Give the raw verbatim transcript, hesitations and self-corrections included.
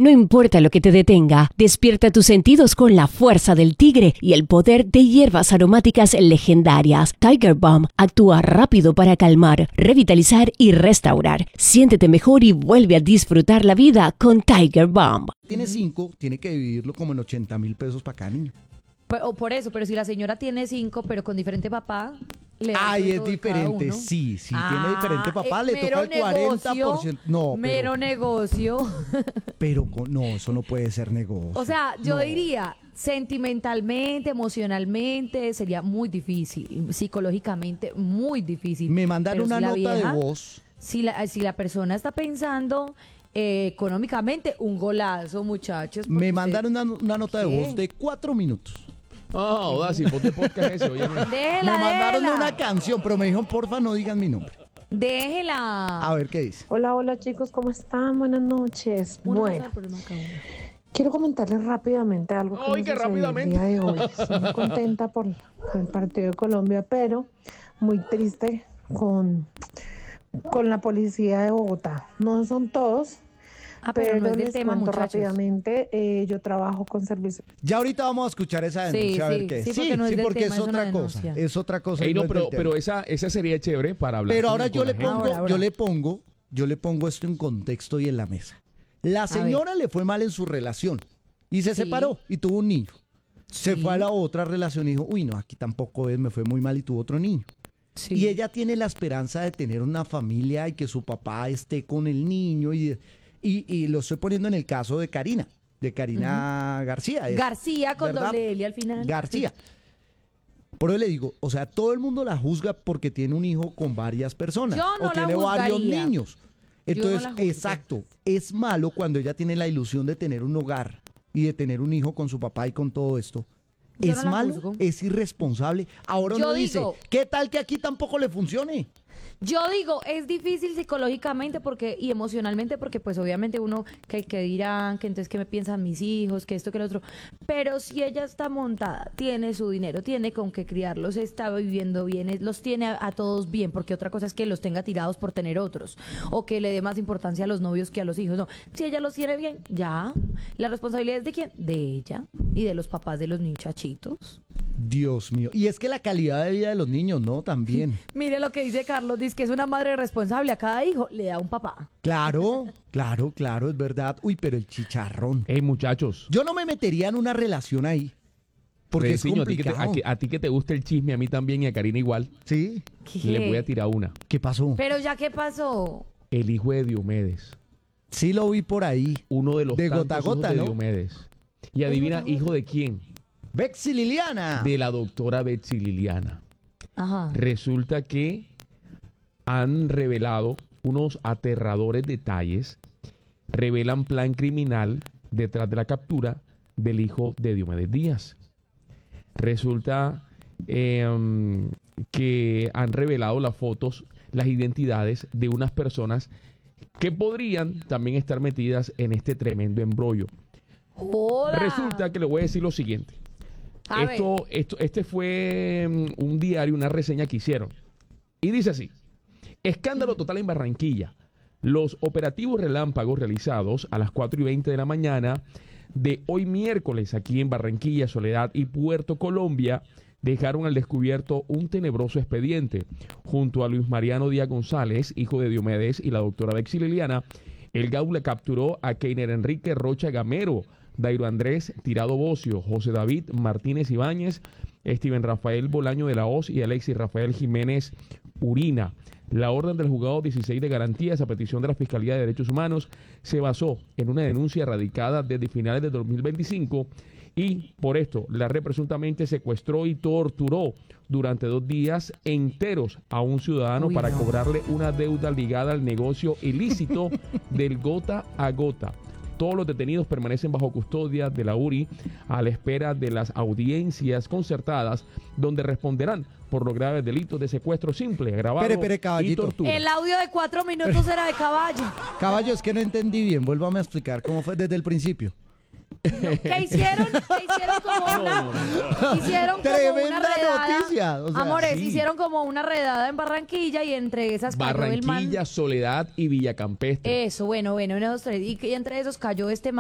No importa lo que te detenga, despierta tus sentidos con la fuerza del tigre y el poder de hierbas aromáticas legendarias. Tiger Balm actúa rápido para calmar, revitalizar y restaurar. Siéntete mejor y vuelve a disfrutar la vida con Tiger Balm. Tiene cinco, tiene que dividirlo como en ochenta mil pesos para cada niño. Por, o por eso, pero si la señora tiene cinco, pero con diferente papá, le da Ay, el es sueldo de cada diferente, uno. sí, sí, Ah, tiene diferente papá, eh, le mero toca el cuarenta por ciento. No, Mero pero, negocio. pero con- no, eso no puede ser negocio. O sea, yo No. diría, sentimentalmente, emocionalmente, sería muy difícil. Psicológicamente, muy difícil. Me mandan Pero una si la nota vieja- de voz. Si la, si la persona está pensando eh, económicamente, un golazo, muchachos. porque Me usted- mandaron una, una nota de ¿Qué? voz de cuatro minutos. Ah, Odasi, ponte podcast ese, oye. Déjela, Me mandaron déjela. una canción, pero me dijeron, porfa, no digan mi nombre. Déjela. A ver qué dice. Hola, hola chicos, ¿cómo están? Buenas noches. Uno Bueno, pasa por una cabeza. quiero comentarles rápidamente algo que Ay, me qué sucedió rápidamente. el día de hoy. Estoy muy contenta por el partido de Colombia, pero muy triste con, con la policía de Bogotá. No son todos, Ah, pero, pero, no es del les tema, cuento muchachos. rápidamente. eh, yo trabajo con servicio. Ya ahorita vamos a escuchar esa Sí, denuncia, a ver sí, qué es. sí, porque no es del porque tema, es es una otra cosa. denuncia. Es otra cosa. Ey, y no, es pero, del tema. pero esa, esa sería chévere para hablar. Pero con- ahora con yo la le gente. pongo, Ahora, ahora. yo le pongo, yo le pongo esto en contexto y en la mesa. La señora le fue mal en su relación y se Sí. separó y tuvo un niño. Se Sí. fue a la otra relación y dijo, uy, no, aquí tampoco es, me fue muy mal y tuvo otro niño. Sí. Y ella tiene la esperanza de tener una familia y que su papá esté con el niño. Y, y, y lo estoy poniendo en el caso de Karina, de Karina García. es, García con ¿verdad? doble L al final. García. Por eso le digo, o sea, todo el mundo la juzga porque tiene un hijo con varias personas. Yo no o la tiene varios juzgaría. niños. Yo no Entonces, la juzgo. exacto, es malo cuando ella tiene la ilusión de tener un hogar y de tener un hijo con su papá y con todo esto. Yo Es no la malo, juzgo. es irresponsable. Ahora Yo uno dice, digo- ¿qué tal que aquí tampoco le funcione? Yo digo, es difícil psicológicamente porque y emocionalmente porque pues obviamente uno que, que dirán, que entonces qué me piensan mis hijos, que esto, que lo otro. Pero si ella está montada, tiene su dinero, tiene con qué criarlos, está viviendo bien, es- los tiene a, a todos bien, porque otra cosa es que los tenga tirados por tener otros o que le dé más importancia a los novios que a los hijos. No, si ella los tiene bien, ya. ¿La responsabilidad es de quién? De ella y de los papás de los muchachitos. Dios mío. Y es que la calidad de vida de los niños, ¿no? También. Mire lo que dice Carlos, dice que es una madre responsable, a cada hijo le da un papá. Claro, claro, claro, es verdad. Uy, pero el chicharrón. Ey, muchachos. Yo no me metería en una relación ahí. Porque es Fredeciño, a ti, que te, complicado. a, que- a ti que te gusta el chisme, a mí también y a Karina igual. ¿Sí? ¿Qué? Le voy a tirar una. ¿Qué pasó? Pero ya, ¿qué pasó? El hijo de Diomedes. Sí lo vi por ahí. Uno de los De tantos gota a hijos gota, de ¿no? Diomedes. Y adivina, ¿hijo de quién? Bexy Liliana. De la doctora Betsy Liliana. Ajá. Resulta que han revelado unos aterradores detalles, revelan plan criminal detrás de la captura del hijo de Diomedes Díaz. Resulta eh, que han revelado las fotos, las identidades de unas personas que podrían también estar metidas en este tremendo embrollo. Joda. Resulta que le voy a decir lo siguiente. A Esto, ver. esto, este fue mm, un diario, una reseña que hicieron. Y dice así: escándalo total en Barranquilla. Los operativos relámpagos realizados a las cuatro y veinte de la mañana de hoy miércoles aquí en Barranquilla, Soledad y Puerto Colombia dejaron al descubierto un tenebroso expediente. Junto a Luis Mariano Díaz González, hijo de Diomedes, y la doctora Bexy Liliana, el Gaula capturó a Keiner Enrique Rocha Gamero, Dairo Andrés Tirado Bocio, José David Martínez Ibáñez, Steven Rafael Bolaño de la Hoz y Alexis Rafael Jiménez Urina. La orden del juzgado dieciséis de garantías a petición de la Fiscalía de Derechos Humanos se basó en una denuncia radicada desde finales de dos mil veinticinco y por esto la red presuntamente secuestró y torturó durante dos días enteros a un ciudadano Uy, para no. cobrarle una deuda ligada al negocio ilícito del gota a gota. Todos los detenidos permanecen bajo custodia de la U R I a la espera de las audiencias concertadas donde responderán por los graves delitos de secuestro simple, agravado Espere, espere, y caballito. tortura. El audio de cuatro minutos era de caballo. Caballo, es que no entendí bien. Vuélvame a explicar cómo fue desde el principio. ¿Qué hicieron? ¿Qué hicieron como una? Hicieron como Tremenda una redada. noticia, o sea, Amores, sí. hicieron como una redada en Barranquilla y entre esas cayó el man. Barranquilla, Soledad y Villacampestre. Eso, bueno, bueno, uno, dos, tres. Y que entre esos cayó este man.